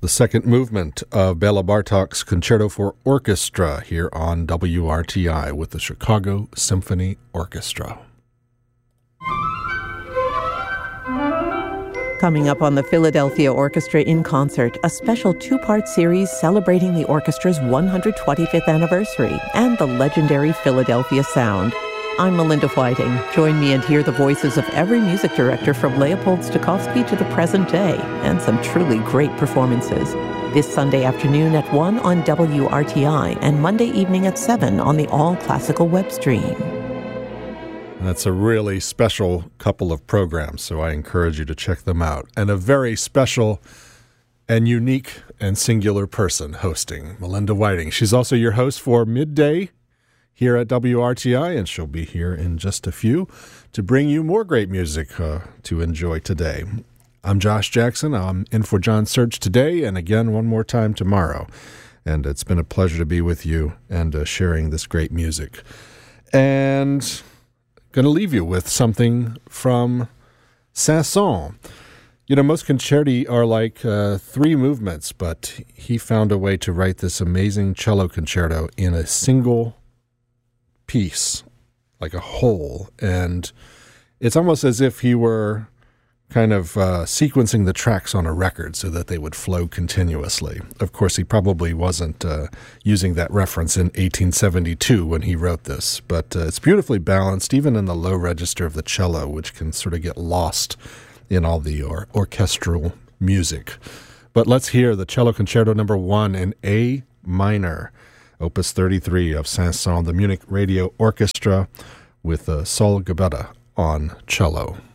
the second movement of Bela Bartok's Concerto for Orchestra here on WRTI with the Chicago Symphony Orchestra. Coming up on the Philadelphia Orchestra in Concert, a special two-part series celebrating the orchestra's 125th anniversary and the legendary Philadelphia sound. I'm Melinda Whiting. Join me and hear the voices of every music director from Leopold Stokowski to the present day, and some truly great performances. This Sunday afternoon at 1 on WRTI and Monday evening at 7 on the All Classical web stream. That's a really special couple of programs, so I encourage you to check them out. And a very special and unique and singular person hosting, Melinda Whiting. She's also your host for Midday here at WRTI, and she'll be here in just a few to bring you more great music to enjoy today. I'm Josh Jackson. I'm in for John Surge today, and again one more time tomorrow. And it's been a pleasure to be with you and sharing this great music. And going to leave you with something from Saint-Saëns. You know, most concerti are like three movements, but he found a way to write this amazing cello concerto in a single piece, like a whole. And it's almost as if he were kind of sequencing the tracks on a record so that they would flow continuously. Of course, he probably wasn't using that reference in 1872 when he wrote this, but it's beautifully balanced, even in the low register of the cello, which can sort of get lost in all the orchestral music. But let's hear the Cello Concerto No. 1 in A minor, Opus 33 of Saint-Saëns, the Munich Radio Orchestra, with Saul Gabetta on cello.